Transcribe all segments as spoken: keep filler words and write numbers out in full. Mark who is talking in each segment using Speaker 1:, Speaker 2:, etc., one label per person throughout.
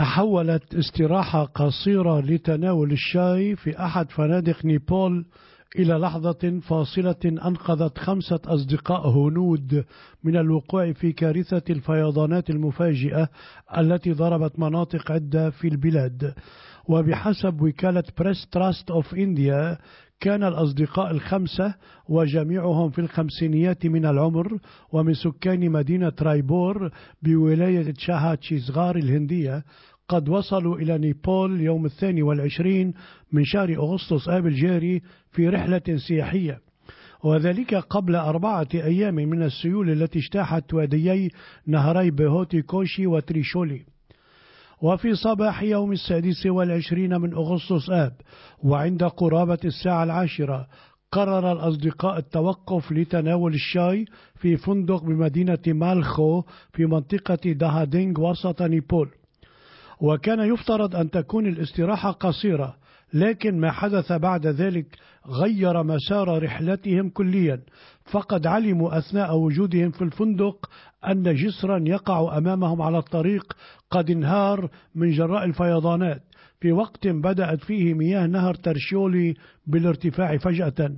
Speaker 1: تحولت استراحة قصيرة لتناول الشاي في أحد فنادق نيبال إلى لحظة فاصلة أنقذت خمسة أصدقاء هنود من الوقوع في كارثة الفيضانات المفاجئة التي ضربت مناطق عدة في البلاد. وبحسب وكالة بريس تراست أوف إنديا، كان الأصدقاء الخمسة وجميعهم في الخمسينيات من العمر ومن سكان مدينة رايبور بولاية شاهاتشيزغار الهندية قد وصلوا إلى نيبال يوم الثاني والعشرين من شهر أغسطس آب الجاري في رحلة سياحية، وذلك قبل أربعة أيام من السيول التي اجتاحت واديي نهري بهوتي كوشي وتريشولي. وفي صباح يوم السادس والعشرين من أغسطس آب وعند قرابة الساعة العاشرة قرر الأصدقاء التوقف لتناول الشاي في فندق بمدينة مالخو في منطقة دهادينغ وسط نيبال. وكان يفترض أن تكون الاستراحة قصيرة، لكن ما حدث بعد ذلك غير مسار رحلتهم كليا، فقد علموا أثناء وجودهم في الفندق أن جسرا يقع أمامهم على الطريق قد انهار من جراء الفيضانات في وقت بدأت فيه مياه نهر ترشيولي بالارتفاع فجأة.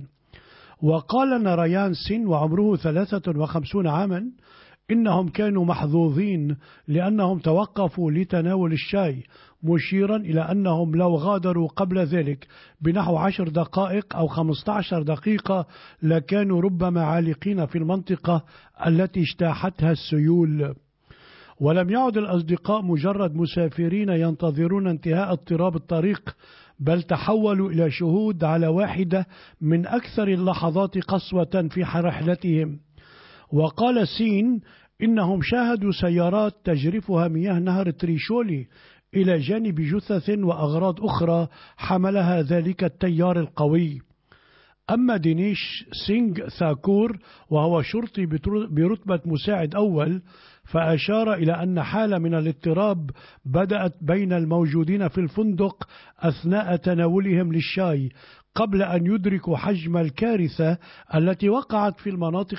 Speaker 1: وقال ناريان سين وعمره ثلاثة وخمسين عاما إنهم كانوا محظوظين لأنهم توقفوا لتناول الشاي، مشيرا إلى أنهم لو غادروا قبل ذلك بنحو عشر دقائق أو خمسة عشر دقيقة لكانوا ربما عالقين في المنطقة التي اجتاحتها السيول. ولم يعد الأصدقاء مجرد مسافرين ينتظرون انتهاء اضطراب الطريق، بل تحولوا إلى شهود على واحدة من أكثر اللحظات قسوة في رحلتهم. وقال سين إنهم شاهدوا سيارات تجرفها مياه نهر تريشولي إلى جانب جثث وأغراض أخرى حملها ذلك التيار القوي. أما دينيش سينغ ثاكور وهو شرطي برتبة مساعد أول، فأشار إلى أن حالة من الاضطراب بدأت بين الموجودين في الفندق أثناء تناولهم للشاي قبل أن يدركوا حجم الكارثة التي وقعت في المناطق